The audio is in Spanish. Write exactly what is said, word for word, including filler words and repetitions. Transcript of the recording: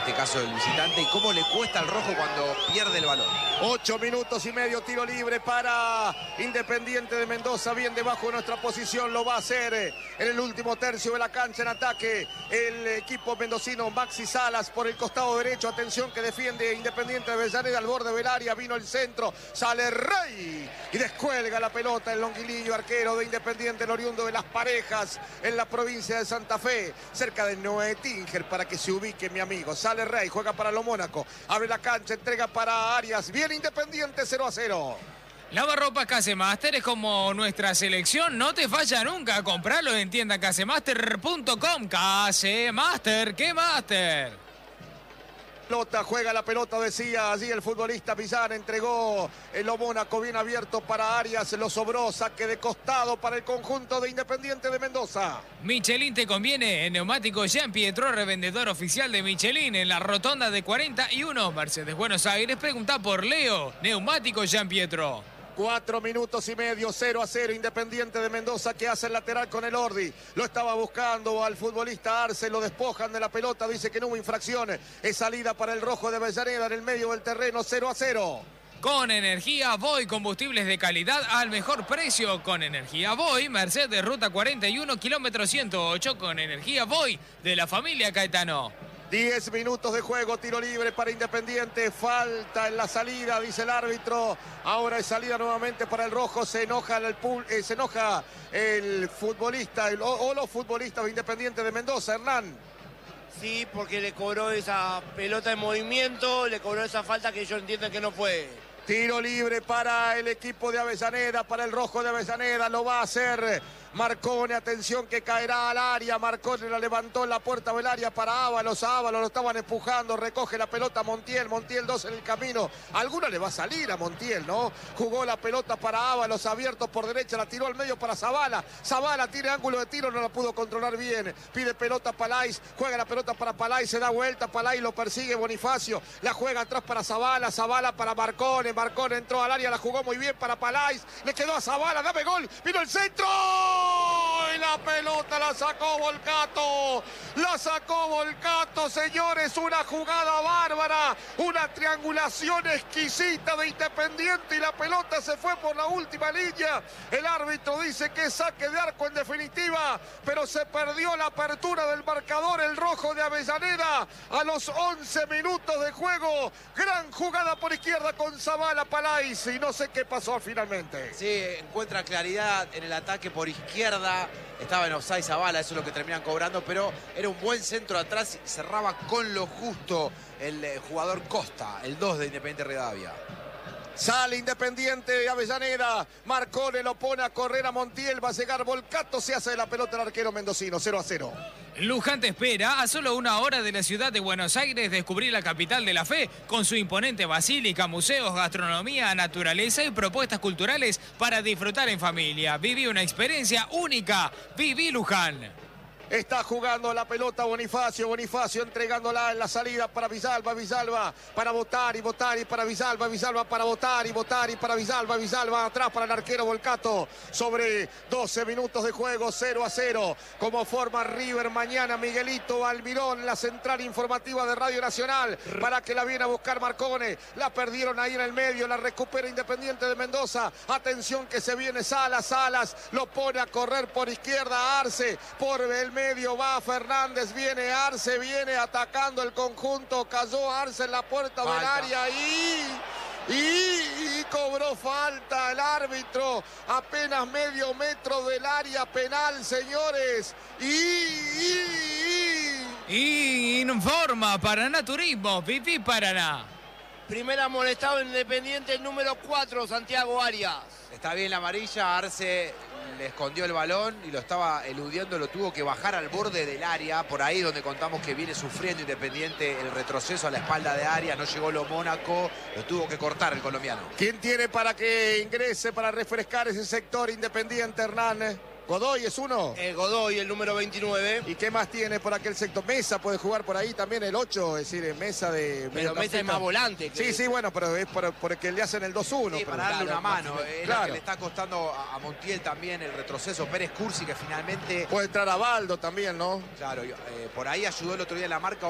este caso del visitante, y cómo le cuesta al rojo cuando pierde el balón. Ocho minutos y medio, tiro libre para Independiente de Mendoza, bien debajo de nuestra posición, lo va a hacer en el último tercio de la cancha en ataque el equipo mendocino. Maxi Salas por el costado derecho, atención que defiende Independiente de Avellaneda al borde del área, vino el centro, sale Rey y descuelga la pelota el Longuilillo, arquero de Independiente, el oriundo de Las Parejas en la provincia de Santa Fe, cerca de Noé Tinger, para que se ubique mi amigo. Sale Rey, juega para lo Mónaco, abre la cancha, entrega para Arias, bien Independiente, cero a cero. Lavarropas Casemaster es como nuestra selección, no te falla nunca. Compralo en tienda casemaster punto com. Casemaster, ¿qué master? Pelota, juega la pelota, decía allí el futbolista Villar, entregó el Mónaco bien abierto para Arias, lo sobró, saque de costado para el conjunto de Independiente de Mendoza. Michelin te conviene, en neumático Jean Pietro, revendedor oficial de Michelin en la rotonda de cuarenta y uno, Mercedes Buenos Aires. Pregunta por Leo, neumático Jean Pietro. Cuatro minutos y medio, cero a cero, Independiente de Mendoza que hace el lateral con el Ordi. Lo estaba buscando al futbolista Arce, lo despojan de la pelota, dice que no hubo infracciones. Es salida para el rojo de Avellaneda en el medio del terreno, cero a cero. Con Energía Voy, combustibles de calidad al mejor precio. Con Energía Voy, Mercedes Ruta cuarenta y uno, kilómetro ciento ocho. Con Energía Voy, de la familia Caetano. Diez minutos de juego, tiro libre para Independiente, falta en la salida, dice el árbitro. Ahora es salida nuevamente para el rojo, se enoja el, eh, se enoja el futbolista, el, o, o los futbolistas de Independiente de Mendoza, Hernán. Sí, porque le cobró esa pelota en movimiento, le cobró esa falta que ellos entienden que no fue. Tiro libre para el equipo de Avellaneda, para el rojo de Avellaneda, lo va a hacer Marcone, atención que caerá al área, Marcone la levantó en la puerta del área para Ábalos, a Ábalos lo estaban empujando, recoge la pelota Montiel, Montiel dos en el camino, alguna le va a salir a Montiel, ¿no? Jugó la pelota para Ábalos, abierto por derecha, la tiró al medio para Zavala, Zavala tiene ángulo de tiro, no la pudo controlar bien, pide pelota Palais, juega la pelota para Palais, se da vuelta, Palais lo persigue Bonifacio, la juega atrás para Zavala, Zavala para Marcone, Marcone entró al área, la jugó muy bien para Palais, le quedó a Zavala, dame gol, vino el centro. Y la pelota la sacó Volcato, la sacó Volcato, señores, una jugada bárbara, una triangulación exquisita de Independiente y la pelota se fue por la última línea. El árbitro dice que es saque de arco en definitiva, pero se perdió la apertura del marcador el rojo de Avellaneda a los once minutos de juego. Gran jugada por izquierda con Zavala Palais y no sé qué pasó finalmente. Sí, encuentra claridad en el ataque por izquierda. Izquierda, estaba en offside Zavala, eso es lo que terminan cobrando, pero era un buen centro atrás, cerraba con lo justo el eh, jugador Costa, el dos de Independiente Rivadavia. Sale Independiente de Avellaneda, Marcone lo pone a correr a Montiel, va a llegar Volcato, se hace de la pelota el arquero mendocino, cero a cero. Luján te espera a solo una hora de la ciudad de Buenos Aires, descubrir la capital de la fe con su imponente basílica, museos, gastronomía, naturaleza y propuestas culturales para disfrutar en familia. Viví una experiencia única. Viví Luján. Está jugando la pelota Bonifacio, Bonifacio entregándola en la salida para Villalba, Villalba para Botari, Botari para Villalba, Villalba para Botari, Botari para Villalba, Villalba atrás para el arquero Volcato. Sobre doce minutos de juego, cero a cero. Como forma River mañana, Miguelito Almirón, la central informativa de Radio Nacional, para que la viene a buscar Marcone. La perdieron ahí en el medio, la recupera Independiente de Mendoza. Atención que se viene Salas, Salas lo pone a correr por izquierda, Arce por el medio. Medio va Fernández, viene Arce, viene atacando el conjunto, cayó Arce en la puerta falta del área y, y, y cobró falta el árbitro, apenas medio metro del área penal, señores, y... y, y... y informa Paraná Turismo, Viví Paraná. Primera molestado en Independiente el número cuatro, Santiago Arias. Está bien la amarilla, Arce le escondió el balón y lo estaba eludiendo, lo tuvo que bajar al borde del área, por ahí donde contamos que viene sufriendo Independiente el retroceso a la espalda de Arias, no llegó lo Mónaco, lo tuvo que cortar el colombiano. ¿Quién tiene para que ingrese, para refrescar ese sector Independiente, Hernán? Godoy es uno. El Godoy, el número veintinueve. ¿Y qué más tiene por aquel sector? Mesa puede jugar por ahí también el ocho, es decir, Mesa de... Pero Mesa es más volante. Que... Sí, sí, bueno, pero es por, porque le hacen el dos uno. Sí, pero... para darle claro, una mano. Más... Es claro. la que le está costando a Montiel también el retroceso. Pérez Cursi que finalmente... Puede entrar a Baldo también, ¿no? Claro, eh, por ahí ayudó el otro día en la marca.